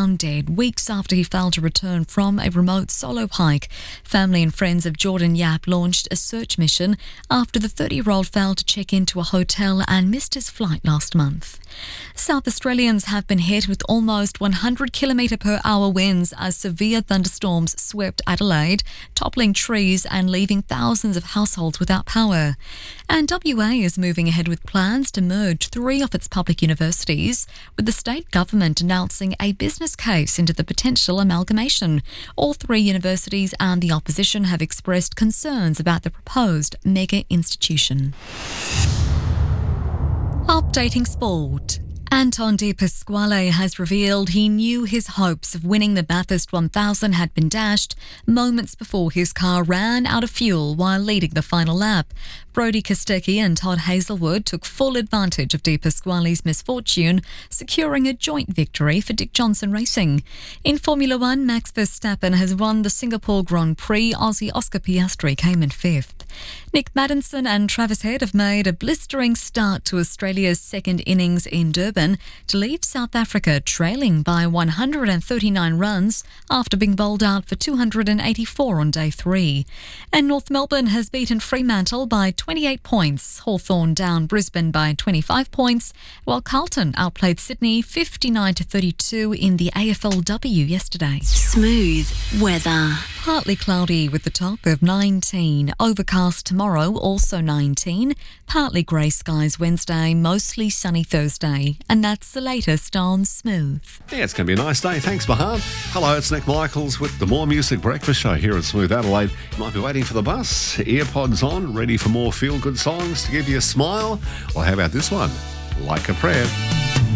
found dead weeks after he failed to return from a remote solo hike. Family and friends of Jordan Yap launched a search mission after the 30-year-old failed to check into a hotel and missed his flight last month. South Australians have been hit with almost 100 km/h winds as severe thunderstorms swept Adelaide, toppling trees and leaving thousands of households without power. And WA is moving ahead with plans to merge 3 of its public universities, with the state government announcing a business case into the potential amalgamation. All 3 universities and the opposition have expressed concerns about the proposed mega institution. Updating sport. Anton De Pasquale has revealed he knew his hopes of winning the Bathurst 1000 had been dashed moments before his car ran out of fuel while leading the final lap. Brodie Kostecki and Todd Hazelwood took full advantage of De Pasquale's misfortune, securing a joint victory for Dick Johnson Racing. In Formula One, Max Verstappen has won the Singapore Grand Prix. Aussie Oscar Piastri came in 5th. Nick Maddinson and Travis Head have made a blistering start to Australia's second innings in Durban to leave South Africa trailing by 139 runs after being bowled out for 284 on day 3. And North Melbourne has beaten Fremantle by 28 points. Hawthorn down Brisbane by 25 points, while Carlton outplayed Sydney 59-32 in the AFLW yesterday. Smooth weather. Partly cloudy with the top of 19. Overcast tomorrow, also 19. Partly grey skies Wednesday, mostly sunny Thursday. And that's the latest on Smooth. Yeah, it's going to be a nice day. Thanks, Bahan. Hello, it's Nick Michaels with the More Music Breakfast Show here at Smooth Adelaide. You might be waiting for the bus, earpods on, ready for more feel-good songs to give you a smile. Well, how about this one? Like a Prayer.